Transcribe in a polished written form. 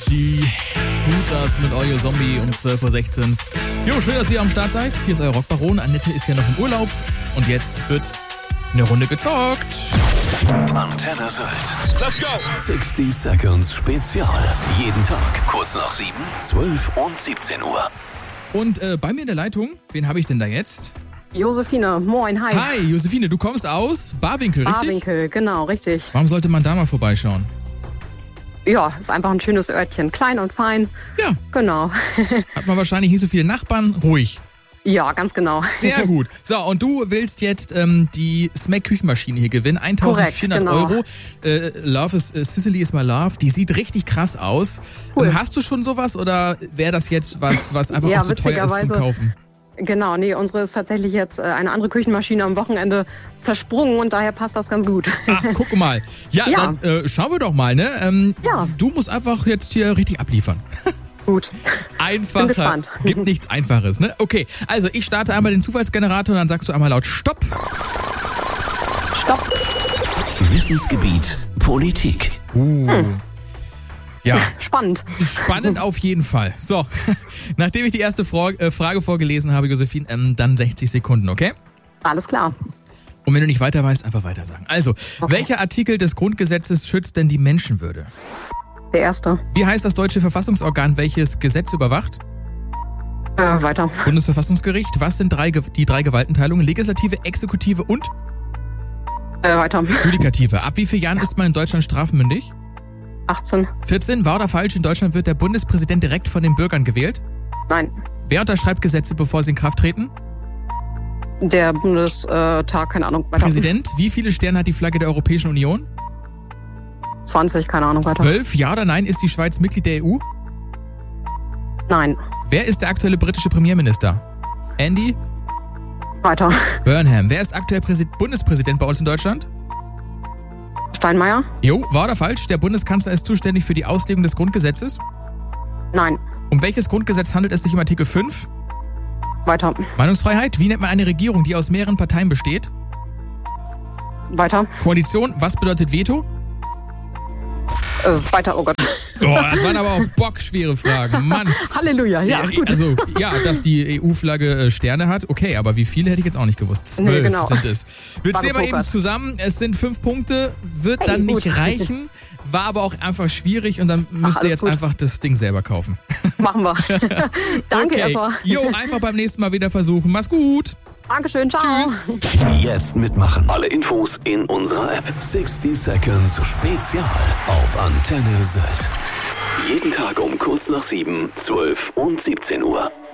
Die Hooters mit Euer Zombie um 12.16 Uhr. Jo, schön, dass ihr am Start seid. Hier ist euer Rockbaron. Annette ist ja noch im Urlaub. Und jetzt wird eine Runde gezockt. Antenne Sylt. Let's go. 60 Seconds Spezial. Jeden Tag kurz nach 7, 12 und 17 Uhr. Und bei mir in der Leitung, wen habe ich denn da jetzt? Josephine, moin, hi. Hi, Josephine, du kommst aus Barwinkel, richtig? Barwinkel, genau, richtig. Warum sollte man da mal vorbeischauen? Ja, ist einfach ein schönes Örtchen. Klein und fein. Ja. Genau. Hat man wahrscheinlich nicht so viele Nachbarn. Ruhig. Ja, ganz genau. Sehr gut. So, und du willst jetzt die Smack-Küchenmaschine hier gewinnen. 1.400 Euro. Love is Sicily is my love. Die sieht richtig krass aus. Cool. Hast du schon sowas oder wäre das jetzt was einfach auch zu teuer ist zum Kaufen? Genau, nee, unsere ist tatsächlich jetzt eine andere Küchenmaschine am Wochenende zersprungen und daher passt das ganz gut. Ach, guck mal. Ja, ja. Dann schauen wir doch mal, ne? Ja. Du musst einfach jetzt hier richtig abliefern. Gut. Einfacher. Gibt nichts Einfaches, ne? Okay, also ich starte einmal den Zufallsgenerator und dann sagst du einmal laut Stopp. Stopp. Wissensgebiet Politik. Ja. Spannend. Spannend auf jeden Fall. So, nachdem ich die erste Frage vorgelesen habe, Josephine, dann 60 Sekunden, okay? Alles klar. Und wenn du nicht weiter weißt, einfach weiter sagen. Also, welcher Artikel des Grundgesetzes schützt denn die Menschenwürde? Der erste. Wie heißt das deutsche Verfassungsorgan, welches Gesetze überwacht? Weiter. Bundesverfassungsgericht. Was sind die drei Gewaltenteilungen? Legislative, Exekutive und? Weiter. Judikative. Ab wie vielen Jahren ist man in Deutschland strafmündig? 18. 14. Wahr oder falsch? In Deutschland wird der Bundespräsident direkt von den Bürgern gewählt? Nein. Wer unterschreibt Gesetze, bevor sie in Kraft treten? Der Bundestag, keine Ahnung. Weiter. Präsident. Wie viele Sterne hat die Flagge der Europäischen Union? 20, keine Ahnung. Weiter. 12. Ja oder nein? Ist die Schweiz Mitglied der EU? Nein. Wer ist der aktuelle britische Premierminister? Andy? Weiter. Burnham. Wer ist aktuell Bundespräsident bei uns in Deutschland? Steinmeier? Jo, wahr oder falsch? Der Bundeskanzler ist zuständig für die Auslegung des Grundgesetzes? Nein. Um welches Grundgesetz handelt es sich im Artikel 5? Weiter. Meinungsfreiheit. Wie nennt man eine Regierung, die aus mehreren Parteien besteht? Weiter. Koalition. Was bedeutet Veto? Weiter, oh Gott. Oh, das waren aber auch bockschwere Fragen. Mann. Halleluja, ja, gut. Also, ja, dass die EU-Flagge Sterne hat, okay, aber wie viele hätte ich jetzt auch nicht gewusst. 12 sind es. Wir zählen mal eben zusammen. Es sind 5 Punkte, wird dann nicht reichen, war aber auch einfach schwierig und dann müsst ihr jetzt einfach das Ding selber kaufen. Machen wir. Danke, Eva. Jo, einfach beim nächsten Mal wieder versuchen. Mach's gut. Dankeschön, ciao. Tschüss. Jetzt mitmachen. Alle Infos in unserer App. 60 Seconds Spezial auf Antenne Sylt. Jeden Tag um kurz nach 7, 12 und 17 Uhr.